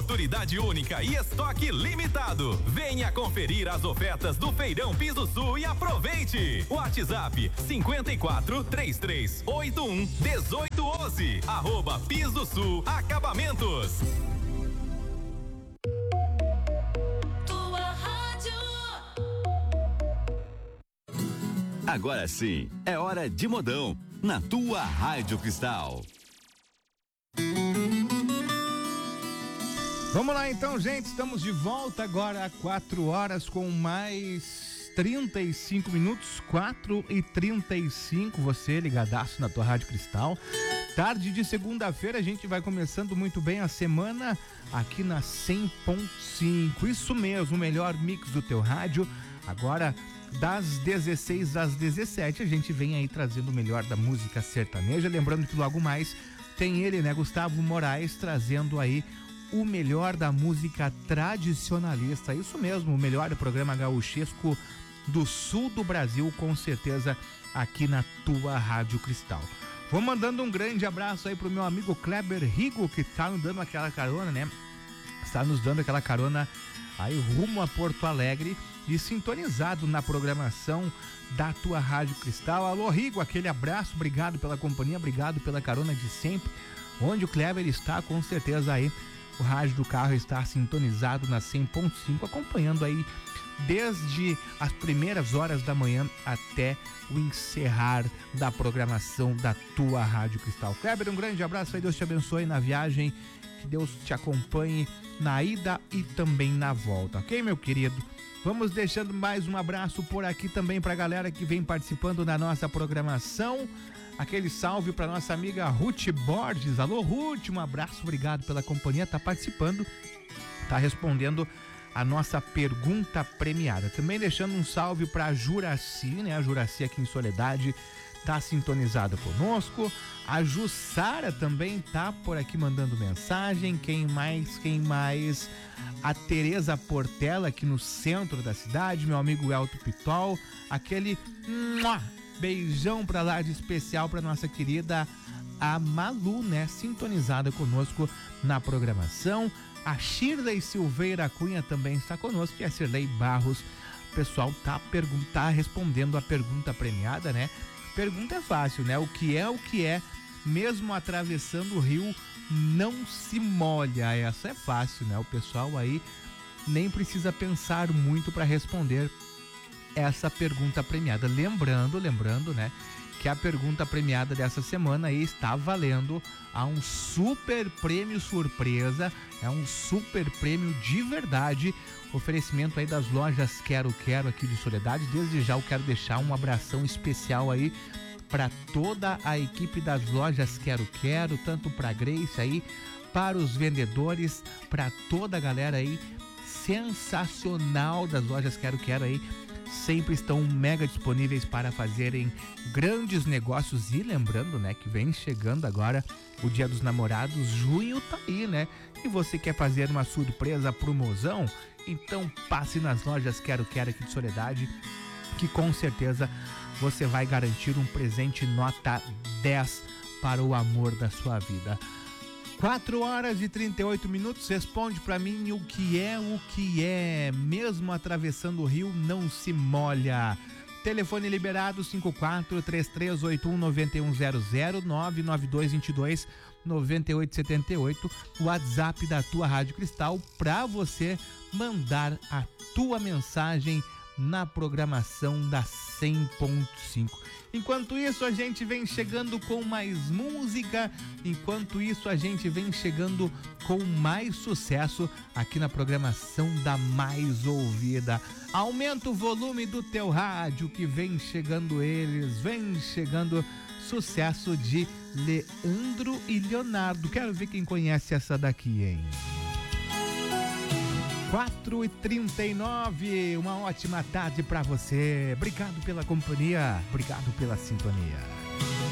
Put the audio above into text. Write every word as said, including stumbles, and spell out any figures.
Oportunidade única e estoque limitado. Venha conferir as ofertas do Feirão Piso Sul e aproveite. WhatsApp cinquenta e quatro, trinta e três, oitenta e um, dezoito, onze. Arroba Piso Sul Acabamentos. Agora sim, é hora de modão, na tua Rádio Cristal. Vamos lá então, gente, estamos de volta agora a quatro horas com mais trinta e cinco minutos, quatro e trinta e cinco, você ligadaço na tua Rádio Cristal. Tarde de segunda-feira a gente vai começando muito bem a semana aqui na cem ponto cinco, isso mesmo, o melhor mix do teu rádio, agora das dezesseis às dezessete, a gente vem aí trazendo o melhor da música sertaneja. Lembrando que logo mais tem ele, né, Gustavo Moraes, trazendo aí o melhor da música tradicionalista. Isso mesmo, o melhor do programa gauchesco do sul do Brasil, com certeza aqui na tua Rádio Cristal. Vou mandando um grande abraço aí pro meu amigo Kleber Rigo, que tá nos dando aquela carona, né? Está nos dando aquela carona aí rumo a Porto Alegre e sintonizado na programação da tua Rádio Cristal. Alô, Rigo, aquele abraço, obrigado pela companhia, obrigado pela carona de sempre. Onde o Kleber está, com certeza aí o rádio do carro está sintonizado na cem ponto cinco, acompanhando aí desde as primeiras horas da manhã até o encerrar da programação da tua Rádio Cristal. Kleber, um grande abraço aí, Deus te abençoe na viagem, que Deus te acompanhe na ida e também na volta, ok, meu querido? Vamos deixando mais um abraço por aqui também pra galera que vem participando da nossa programação. Aquele salve pra nossa amiga Ruth Borges. Alô, Ruth, um abraço, obrigado pela companhia, tá participando, tá respondendo a nossa pergunta premiada. Também deixando um salve pra Juraci, né? A Juraci aqui em Soledade tá sintonizada conosco. A Jussara também tá por aqui mandando mensagem. Quem mais? Quem mais? A Tereza Portela aqui no centro da cidade, meu amigo Elton Pitol, aquele mua, beijão pra lá de especial pra nossa querida a Malu, né? Sintonizada conosco na programação. A Shirley Silveira Cunha também está conosco e a Shirley Barros. O pessoal tá, pergun- tá respondendo a pergunta premiada, né? Pergunta é fácil, né? O que é o que é, mesmo atravessando o rio, não se molha. Essa é fácil, né? O pessoal aí nem precisa pensar muito para responder essa pergunta premiada. Lembrando, lembrando, né? Que a pergunta premiada dessa semana aí está valendo a um super prêmio surpresa. É um super prêmio de verdade. Oferecimento aí das lojas Quero Quero aqui de Soledade. Desde já eu quero deixar um abração especial aí para toda a equipe das lojas Quero Quero, tanto para Grace aí, para os vendedores, para toda a galera aí sensacional das lojas Quero Quero aí, sempre estão mega disponíveis para fazerem grandes negócios. E lembrando, né, que vem chegando agora o Dia dos Namorados, junho tá aí, né? E você quer fazer uma surpresa pro mozão? Então passe nas lojas Quero Quero aqui de Soledade, que com certeza você vai garantir um presente nota dez para o amor da sua vida. quatro horas e trinta e oito minutos, responde pra mim o que é o que é, mesmo atravessando o rio não se molha. Telefone liberado cinco quatro três três oito um nove um zero zero nove nove dois dois dois nove oito sete oito, WhatsApp da tua Rádio Cristal pra você mandar a tua mensagem na programação da cem ponto cinco. Enquanto isso a gente vem chegando com mais música, enquanto isso a gente vem chegando com mais sucesso aqui na programação da mais ouvida. Aumenta o volume do teu rádio que vem chegando eles, vem chegando sucesso de Leandro e Leonardo. Quero ver quem conhece essa daqui, hein? quatro e trinta e nove, uma ótima tarde pra você. Obrigado pela companhia, obrigado pela sintonia.